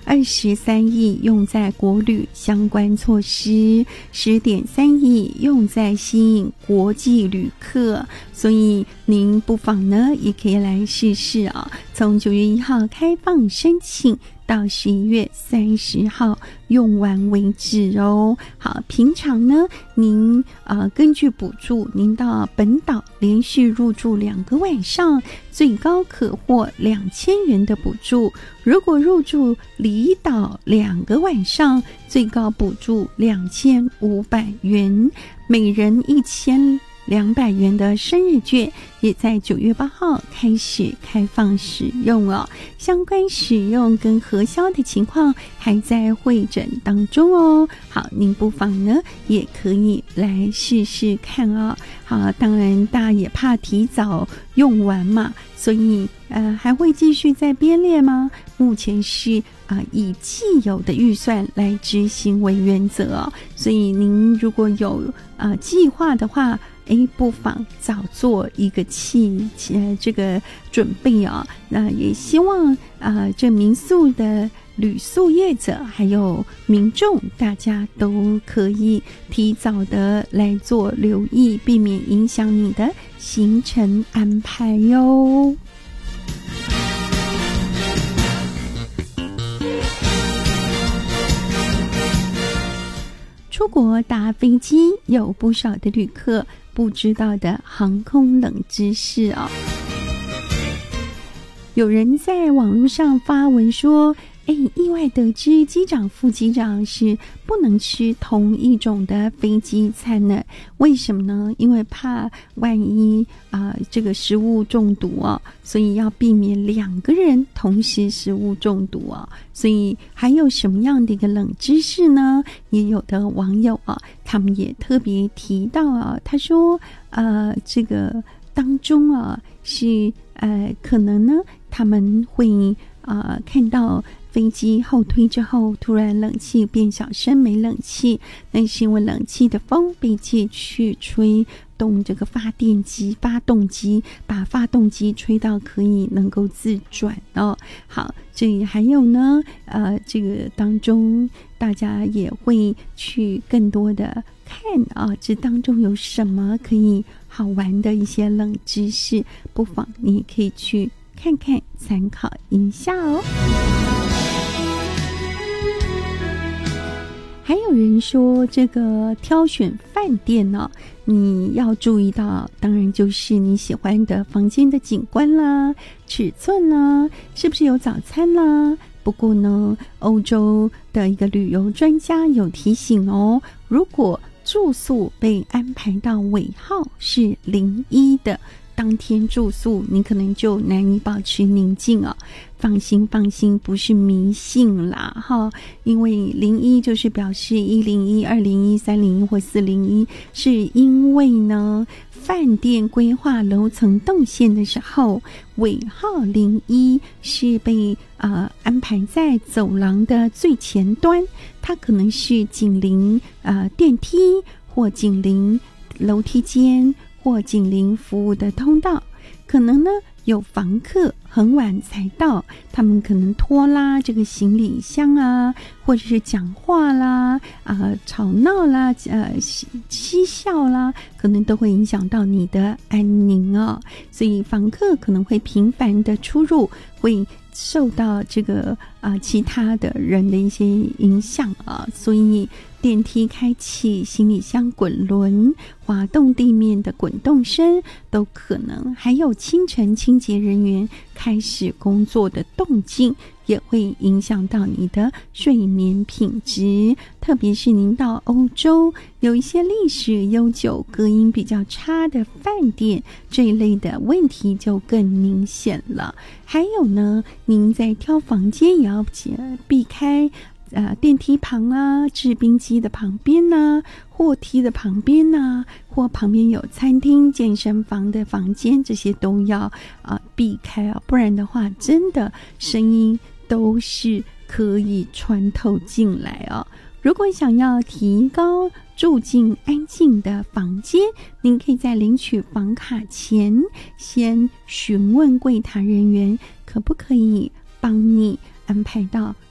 23亿用在国旅相关措施，10.3亿用在吸引国际旅客，所以您不妨呢也可以来试试啊。从9月1号开放申请到11月30号用完为止哦。好，平常呢您根据补助，您到本岛连续入住2个晚上，最高可获2000元的补助。如果入住离岛2个晚上，最高补助2500元，每人1200元的生日券也在9月8号开始开放使用哦。相关使用跟核销的情况还在会诊当中哦。好，您不妨呢也可以来试试看哦。好，当然大家也怕提早用完嘛，所以还会继续再编列吗？目前是以既有的预算来执行为原则哦。所以您如果有计划的话，不妨早做一个这个准备啊。那也希望这民宿的旅宿业者还有民众，大家都可以提早的来做留意，避免影响你的行程安排哟。出国搭飞机，有不少的旅客不知道的航空冷知识哦。有人在网络上发文说，意外得知机长、副机长是不能吃同一种的飞机餐呢？为什么呢？因为怕万一这个食物中毒哦，所以要避免2个人同时食物中毒哦。所以还有什么样的一个冷知识呢？也有的网友他们也特别提到他说这个当中是可能呢他们会看到飞机后推之后，突然冷气变小声，没冷气，那是因为冷气的风被借去吹动这个发动机，把发动机吹到可以能够自转哦。好，这里还有呢，这个当中大家也会去更多的看这当中有什么可以好玩的一些冷知识，不妨你也可以去看看，参考一下哦。还有人说，这个挑选饭店呢，你要注意到，当然就是你喜欢的房间的景观啦、尺寸啦，是不是有早餐啦？不过呢，欧洲的一个旅游专家有提醒哦，如果住宿被安排到尾号是01的当天住宿，你可能就难以保持宁静哦。放心，不是迷信啦哈，因为01就是表示101、201、301或401，是因为呢，饭店规划楼层动线的时候，尾号01是被安排在走廊的最前端，它可能是紧邻电梯或紧邻楼梯间或紧邻服务的通道，可能呢有房客很晚才到，他们可能拖拉这个行李箱或者是讲话啦吵闹啦嬉笑啦，可能都会影响到你的安宁哦。所以房客可能会频繁的出入，会受到这个其他的人的一些影响所以电梯开启、行李箱滚轮、滑动地面的滚动声都可能，还有清晨清洁人员开始工作的动静也会影响到你的睡眠品质。特别是您到欧洲有一些历史悠久、隔音比较差的饭店，这一类的问题就更明显了。还有呢，您在挑房间也要避开电梯旁制冰机的旁边货梯的旁边或旁边有餐厅、健身房的房间，这些都要避开不然的话真的声音都是可以穿透进来如果想要提高住进安静的房间，您可以在领取房卡前先询问柜台人员可不可以帮你安排到